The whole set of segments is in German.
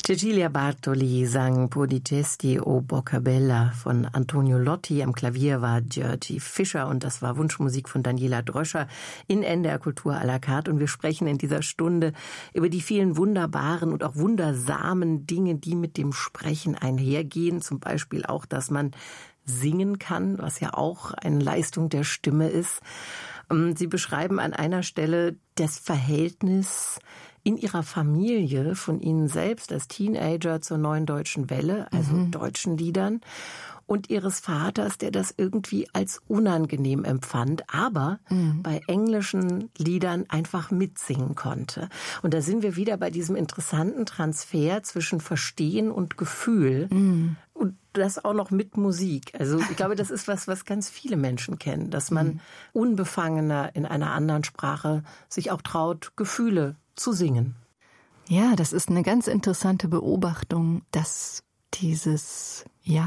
Cecilia Bartoli sang Po di gesti o bocca bella von Antonio Lotti. Am Klavier war György Fischer und das war Wunschmusik von Daniela Dröscher in NDR Kultur à la carte. Und wir sprechen in dieser Stunde über die vielen wunderbaren und auch wundersamen Dinge, die mit dem Sprechen einhergehen. Zum Beispiel auch, dass man singen kann, was ja auch eine Leistung der Stimme ist. Sie beschreiben an einer Stelle das Verhältnis in ihrer Familie von Ihnen selbst als Teenager zur Neuen Deutschen Welle, also deutschen Liedern, und Ihres Vaters, der das irgendwie als unangenehm empfand, aber bei englischen Liedern einfach mitsingen konnte. Und da sind wir wieder bei diesem interessanten Transfer zwischen Verstehen und Gefühl. Und das auch noch mit Musik. Also ich glaube, das ist was ganz viele Menschen kennen, dass man unbefangener in einer anderen Sprache sich auch traut, Gefühle zu singen. Ja, das ist eine ganz interessante Beobachtung, dass dieses,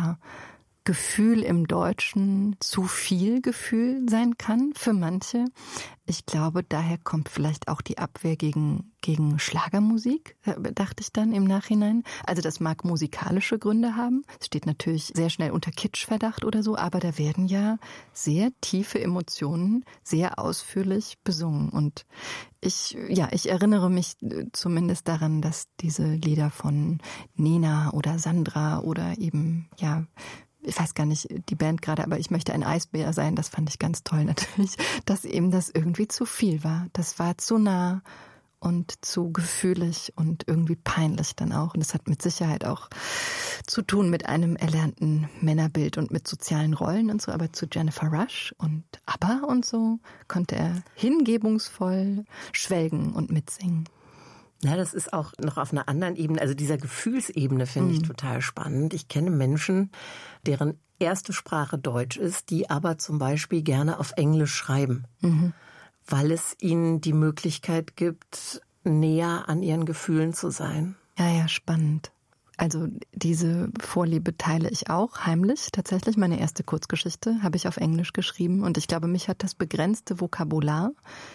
Gefühl im Deutschen zu viel Gefühl sein kann für manche. Ich glaube, daher kommt vielleicht auch die Abwehr gegen Schlagermusik, dachte ich dann im Nachhinein. Also das mag musikalische Gründe haben. Es steht natürlich sehr schnell unter Kitschverdacht oder so, aber da werden ja sehr tiefe Emotionen sehr ausführlich besungen. Und ich erinnere mich zumindest daran, dass diese Lieder von Nena oder Sandra oder eben, ich weiß gar nicht, die Band gerade, aber ich möchte ein Eisbär sein, das fand ich ganz toll natürlich, dass eben das irgendwie zu viel war. Das war zu nah und zu gefühlig und irgendwie peinlich dann auch. Und das hat mit Sicherheit auch zu tun mit einem erlernten Männerbild und mit sozialen Rollen und so. Aber zu Jennifer Rush und ABBA und so konnte er hingebungsvoll schwelgen und mitsingen. Ja, das ist auch noch auf einer anderen Ebene, also dieser Gefühlsebene finde ich total spannend. Ich kenne Menschen, deren erste Sprache Deutsch ist, die aber zum Beispiel gerne auf Englisch schreiben, weil es ihnen die Möglichkeit gibt, näher an ihren Gefühlen zu sein. Ja, spannend. Also diese Vorliebe teile ich auch heimlich. Tatsächlich, meine erste Kurzgeschichte habe ich auf Englisch geschrieben und ich glaube, mich hat das begrenzte Vokabular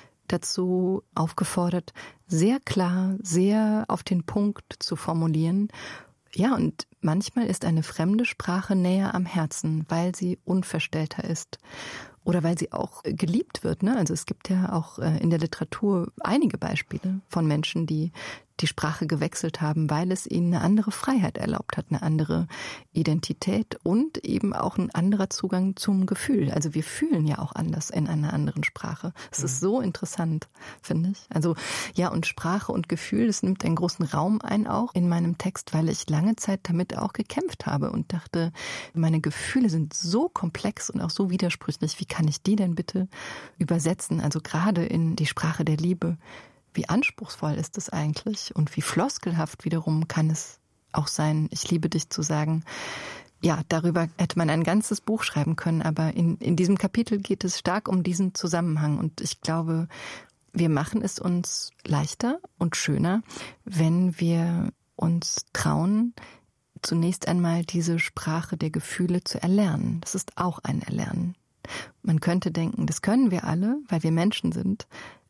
dazu aufgefordert, sehr klar, sehr auf den Punkt zu formulieren. Ja, und manchmal ist eine fremde Sprache näher am Herzen, weil sie unverstellter ist oder weil sie auch geliebt wird, ne? Also es gibt ja auch in der Literatur einige Beispiele von Menschen, die die Sprache gewechselt haben, weil es ihnen eine andere Freiheit erlaubt hat, eine andere Identität und eben auch ein anderer Zugang zum Gefühl. Also wir fühlen ja auch anders in einer anderen Sprache. Es ist so interessant, finde ich. Also ja, und Sprache und Gefühl, das nimmt einen großen Raum ein auch in meinem Text, weil ich lange Zeit damit auch gekämpft habe und dachte, meine Gefühle sind so komplex und auch so widersprüchlich. Wie kann ich die denn bitte übersetzen? Also gerade in die Sprache der Liebe. Wie anspruchsvoll ist es eigentlich und wie floskelhaft wiederum kann es auch sein, ich liebe dich zu sagen. Ja, darüber hätte man ein ganzes Buch schreiben können, aber in diesem Kapitel geht es stark um diesen Zusammenhang und ich glaube, wir machen es uns leichter und schöner, wenn wir uns trauen, zunächst einmal diese Sprache der Gefühle zu erlernen. Das ist auch ein Erlernen. Man könnte denken, das können wir alle, weil wir Menschen sind.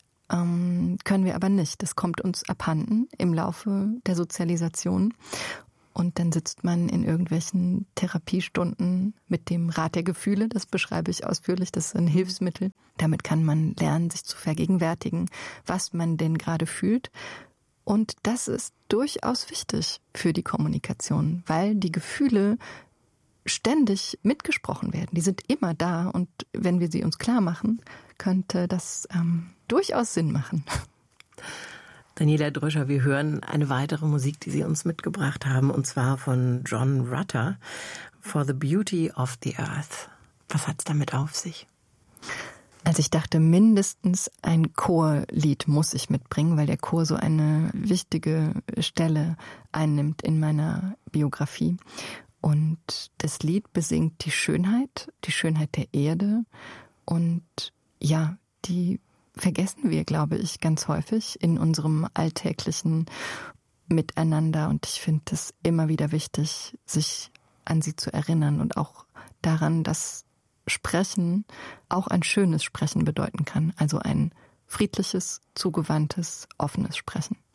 Können wir aber nicht. Das kommt uns abhanden im Laufe der Sozialisation. Und dann sitzt man in irgendwelchen Therapiestunden mit dem Rat der Gefühle. Das beschreibe ich ausführlich. Das ist ein Hilfsmittel. Damit kann man lernen, sich zu vergegenwärtigen, was man denn gerade fühlt. Und das ist durchaus wichtig für die Kommunikation, weil die Gefühle ständig mitgesprochen werden. Die sind immer da und wenn wir sie uns klar machen, könnte das durchaus Sinn machen. Daniela Dröscher, wir hören eine weitere Musik, die Sie uns mitgebracht haben, und zwar von John Rutter, For the Beauty of the Earth. Was hat's damit auf sich? Also ich dachte, mindestens ein Chorlied muss ich mitbringen, weil der Chor so eine wichtige Stelle einnimmt in meiner Biografie. Und das Lied besingt die Schönheit der Erde und ja, die vergessen wir, glaube ich, ganz häufig in unserem alltäglichen Miteinander. Und ich finde es immer wieder wichtig, sich an sie zu erinnern und auch daran, dass Sprechen auch ein schönes Sprechen bedeuten kann. Also ein friedliches, zugewandtes, offenes Sprechen.